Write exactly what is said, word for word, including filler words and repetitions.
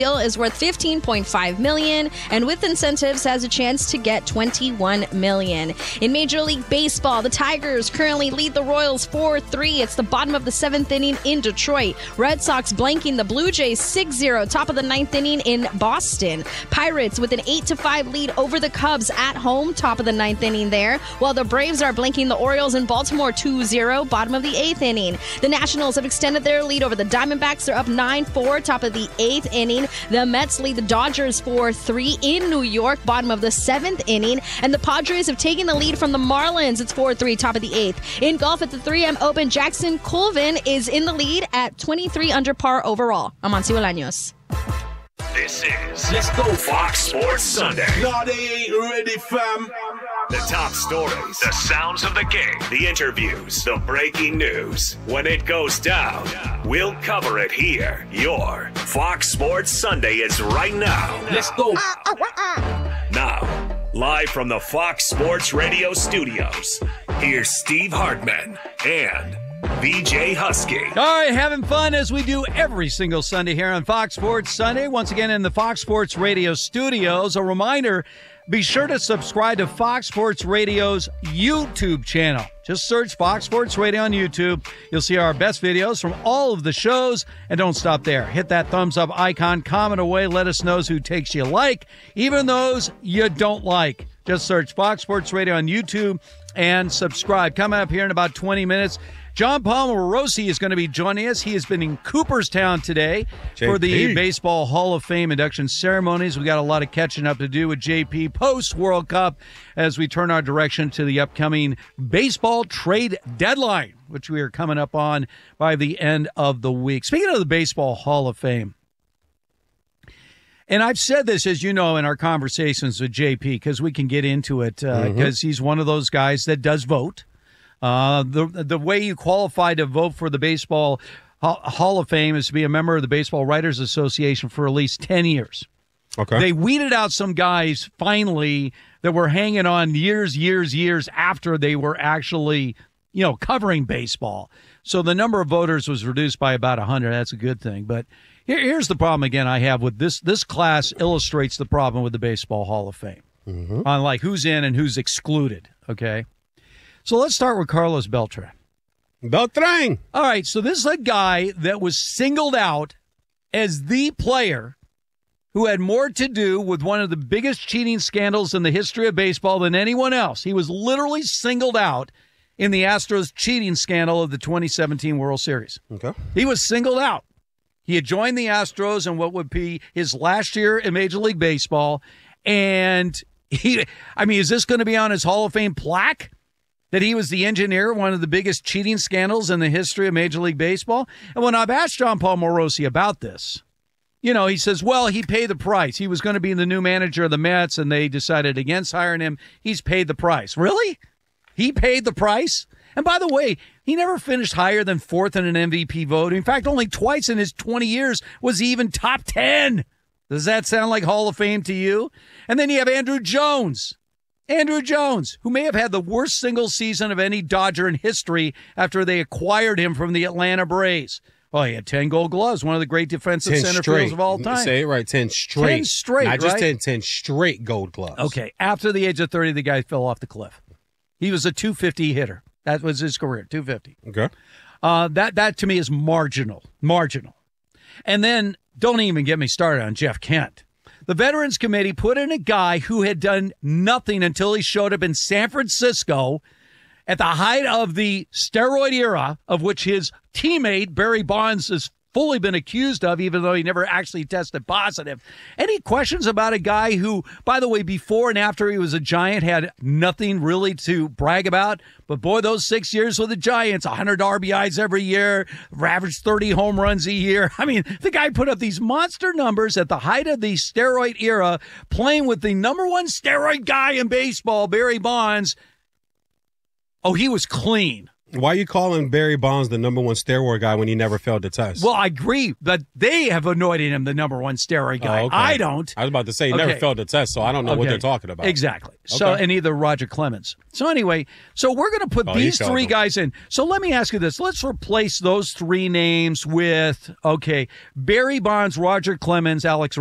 deal is worth fifteen point five million dollars, and with incentives has a chance to get twenty-one million dollars. In Major League Baseball, the Tigers currently lead the Royals four three. It's the bottom of the seventh inning in Detroit. Red Sox blanking the Blue Jays six zero. Top of the ninth inning in Boston. Pirates with an eight to five lead over the Cubs at home. Top of the ninth inning there. While the Braves are blanking the Orioles in Baltimore two zero. Bottom of the eighth inning. The Nationals have extended their lead over the Diamondbacks. They're up nine four. Top of the eighth inning. The Mets lead the Dodgers four three in New York, bottom of the seventh inning. And the Padres have taken the lead from the Marlins. It's four three, top of the eighth. In golf at the three M Open, Jackson Colvin is in the lead at twenty-three under par overall. Amancio Bolaños. This is Let's Go Fox Sports Sunday. No, they ain't ready, fam. The top stories, the sounds of the game, the interviews, the breaking news. When it goes down, we'll cover it here. Your Fox Sports Sunday is right now. Let's go. Now, live from the Fox Sports Radio studios, here's Steve Hartman and B J Husky. All right, having fun as we do every single Sunday here on Fox Sports Sunday. Once again in the Fox Sports Radio studios. A reminder, be sure to subscribe to Fox Sports Radio's YouTube channel. Just search Fox Sports Radio on YouTube. You'll see our best videos from all of the shows. And don't stop there. Hit that thumbs up icon, comment away, let us know who takes you like, even those you don't like. Just search Fox Sports Radio on YouTube and subscribe. Coming up here in about twenty minutes, John Paul Morosi is going to be joining us. He has been in Cooperstown today J P for the Baseball Hall of Fame induction ceremonies. We got a lot of catching up to do with J P post-World Cup as we turn our direction to the upcoming baseball trade deadline, which we are coming up on by the end of the week. Speaking of the Baseball Hall of Fame, and I've said this, as you know, in our conversations with J P, because we can get into it, because uh, mm-hmm. he's one of those guys that does vote. Uh, the the way you qualify to vote for the Baseball Hall of Fame is to be a member of the Baseball Writers Association for at least ten years. Okay. They weeded out some guys, finally, that were hanging on years, years, years after they were actually, you know, covering baseball. So the number of voters was reduced by about one hundred. That's a good thing. But here, here's the problem, again, I have with this. This class illustrates the problem with the Baseball Hall of Fame. Mm-hmm. On, like, who's in and who's excluded, okay? So let's start with Carlos Beltran. Beltran. All right, so this is a guy that was singled out as the player who had more to do with one of the biggest cheating scandals in the history of baseball than anyone else. He was literally singled out in the Astros cheating scandal of the twenty seventeen World Series. Okay. He was singled out. He had joined the Astros in what would be his last year in Major League Baseball, and he, I mean, is this going to be on his Hall of Fame plaque? That he was the engineer of one of the biggest cheating scandals in the history of Major League Baseball? And when I've asked John Paul Morosi about this, you know, he says, well, he paid the price. He was going to be the new manager of the Mets, and they decided against hiring him. He's paid the price. Really? He paid the price? And by the way, he never finished higher than fourth in an M V P vote. In fact, only twice in his twenty years was he even top ten. Does that sound like Hall of Fame to you? And then you have Andrew Jones. Andrew Jones, who may have had the worst single season of any Dodger in history after they acquired him from the Atlanta Braves. Well, he had ten gold gloves, one of the great defensive center fielders of all time. Say it right, ten straight. ten straight, Not just right? ten, ten straight gold gloves. Okay, after the age of thirty, the guy fell off the cliff. He was a two fifty hitter. That was his career, two fifty. Okay. Uh, that, that, to me, is marginal. Marginal. And then, don't even get me started on Jeff Kent. The Veterans Committee put in a guy who had done nothing until he showed up in San Francisco at the height of the steroid era, of which his teammate, Barry Bonds, has fully been accused of, even though he never actually tested positive. Any questions about a guy who, by the way, before and after he was a Giant, had nothing really to brag about? But boy, those six years with the Giants, one hundred R B Is every year, averaged thirty home runs a year. I mean, the guy put up these monster numbers at the height of the steroid era, playing with the number one steroid guy in baseball, Barry Bonds. Oh, he was clean. Why are you calling Barry Bonds the number one steroid guy when he never failed the test? Well, I agree, but they have anointed him the number one steroid guy. Oh, okay. I don't. I was about to say he never Okay. failed the test, so I don't know what Okay. they're talking about. Exactly. So, Okay. and either Roger Clemens. So anyway, so we're going to put Oh, he these failed three them. guys in. So let me ask you this. Let's replace those three names with, okay, Barry Bonds, Roger Clemens, Alex